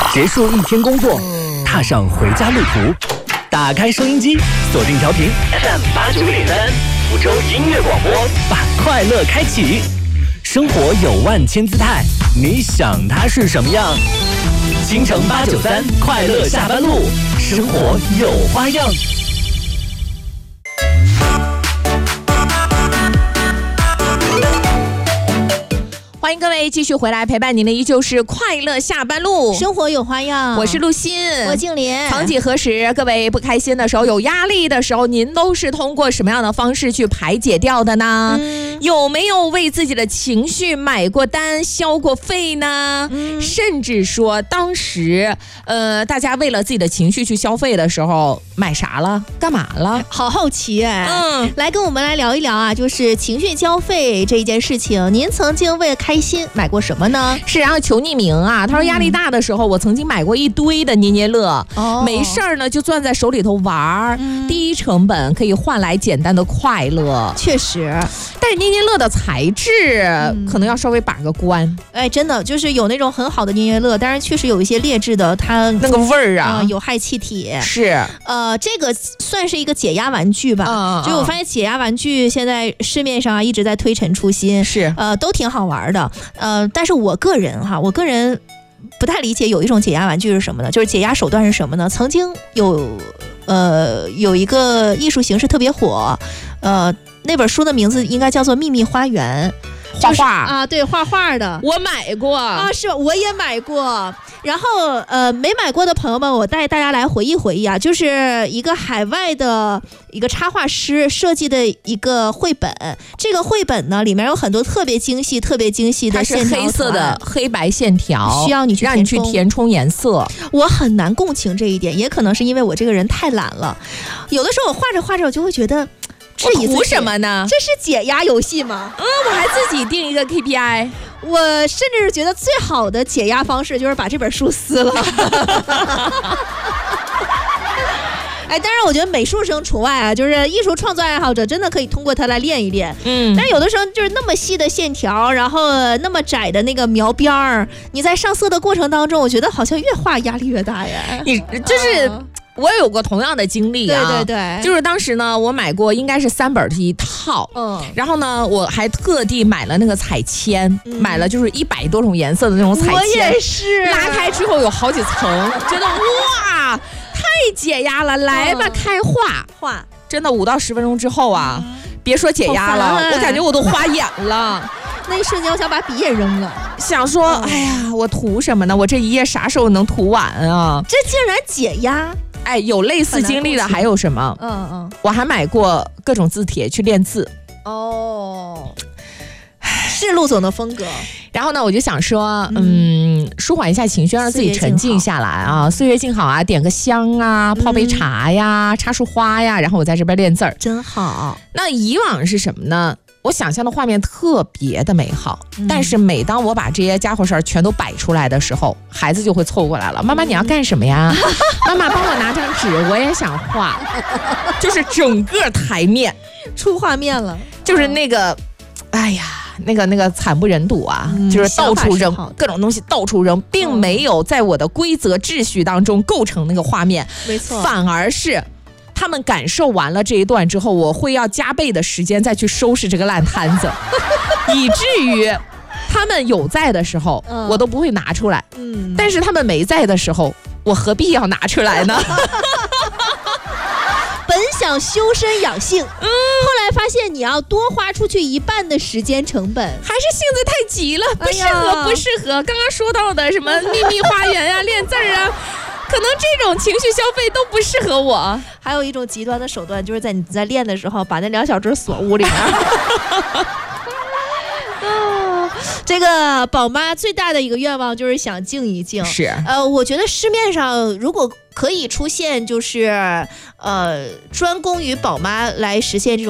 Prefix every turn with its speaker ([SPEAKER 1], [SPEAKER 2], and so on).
[SPEAKER 1] 结束一天工作，踏上回家路途，打开收音机，锁定调频 FM89.3，福州音乐广播，把快乐开启。生活有万千姿态，你想它是什么样？京城893快乐下班路，生活有花样。
[SPEAKER 2] 欢迎各位继续回来陪伴您的依旧是快乐下班路，
[SPEAKER 3] 生活有花样。
[SPEAKER 2] 我是陆欣，
[SPEAKER 3] 我静林。
[SPEAKER 2] 曾几何时，各位不开心的时候、有压力的时候，您都是通过什么样的方式去排解掉的呢？有没有为自己的情绪买过单、消过费呢？甚至说，当时大家为了自己的情绪去消费的时候，买啥了？干嘛了？
[SPEAKER 3] 好好奇哎。来跟我们来聊一聊啊，就是情绪消费这一件事情，您曾经为了开心买过什么呢？
[SPEAKER 2] 是，然后求匿名啊。他说压力大的时候，我曾经买过一堆的捏捏乐，没事儿呢就攥在手里头玩，低成本可以换来简单的快乐。
[SPEAKER 3] 确实，
[SPEAKER 2] 但是捏捏乐的材质可能要稍微把个关。
[SPEAKER 3] 哎，真的就是有那种很好的捏捏乐，但是确实有一些劣质的，它
[SPEAKER 2] 那个味儿啊，
[SPEAKER 3] 有害气体。
[SPEAKER 2] 是，
[SPEAKER 3] 这个算是一个解压玩具吧。就我发现解压玩具现在市面上一直在推陈出新，
[SPEAKER 2] 是，
[SPEAKER 3] 都挺好玩的。但是我个人不太理解有一种解压玩具是什么呢？就是解压手段是什么呢？曾经有一个艺术形式特别火，那本书的名字应该叫做《秘密花园》。
[SPEAKER 2] 画画
[SPEAKER 3] 啊，对，画画的，
[SPEAKER 2] 我买过
[SPEAKER 3] 啊，是我也买过。然后没买过的朋友们，我带大家来回忆回忆啊，就是一个海外的一个插画师设计的一个绘本。这个绘本呢，里面有很多特别精细的线条，
[SPEAKER 2] 它是黑色的黑白线条，
[SPEAKER 3] 需要你
[SPEAKER 2] 让你去填充颜色。
[SPEAKER 3] 我很难共情这一点，也可能是因为我这个人太懒了。有的时候我画着画着，我就会觉得。
[SPEAKER 2] 我图什么呢？
[SPEAKER 3] 这是解压游戏吗？
[SPEAKER 2] 我还自己定一个 KPI。
[SPEAKER 3] 我甚至是觉得最好的解压方式就是把这本书撕了。哎，当然我觉得美术生除外啊，就是艺术创作爱好者真的可以通过它来练一练。但是有的时候就是那么细的线条，然后那么窄的那个描边儿，你在上色的过程当中，我觉得好像越画压力越大呀。
[SPEAKER 2] 你就是。我有过同样的经历啊，
[SPEAKER 3] 对对对，
[SPEAKER 2] 就是当时呢，我买过应该是3本的一套，然后呢，我还特地买了那个彩铅，买了就是100多种颜色的那种彩铅，
[SPEAKER 3] 我也是，
[SPEAKER 2] 拉开之后有好几层，觉得哇，太解压了，来吧，开画，真的5到10分钟之后啊，别说解压了，我感觉我都花眼了。
[SPEAKER 3] 那一瞬间，我想把笔也扔了，
[SPEAKER 2] 想说，哎呀，我涂什么呢？我这一页啥时候能涂完啊？
[SPEAKER 3] 这竟然解压！
[SPEAKER 2] 哎，有类似经历的还有什么？我还买过各种字帖去练字。
[SPEAKER 3] 是陆总的风格。
[SPEAKER 2] 然后呢，我就想说，舒缓一下情绪，让自己沉静下来啊，岁月静好啊，点个香啊，泡杯茶呀，插束花呀，然后我在这边练字儿，
[SPEAKER 3] 真好。
[SPEAKER 2] 那以往是什么呢？我想象的画面特别的美好，但是每当我把这些家伙事儿全都摆出来的时候，孩子就会凑过来了。妈妈，你要干什么呀？妈妈，帮我拿张纸，我也想画。就是整个台面
[SPEAKER 3] 出画面了，
[SPEAKER 2] 就是那个，哎呀，那个惨不忍睹啊！就是到处扔各种东西，到处扔，并没有在我的规则秩序当中构成那个画面，
[SPEAKER 3] 没错，
[SPEAKER 2] 反而是。他们感受完了这一段之后，我会要加倍的时间再去收拾这个烂摊子，以至于他们有在的时候，我都不会拿出来。但是他们没在的时候，我何必要拿出来呢？
[SPEAKER 3] 本想修身养性，后来发现你要多花出去1半的时间成本，
[SPEAKER 2] 还是性子太急了，不适合。刚刚说到的什么秘密花园呀、练字啊。可能这种情绪消费都不适合我。
[SPEAKER 3] 还有一种极端的手段，就是你在练的时候，把那2小只锁屋里面。这个宝妈最大的一个愿望就是想静一静。
[SPEAKER 2] 是，
[SPEAKER 3] 我觉得市面上如果可以出现，就是专攻于宝妈来实现这种。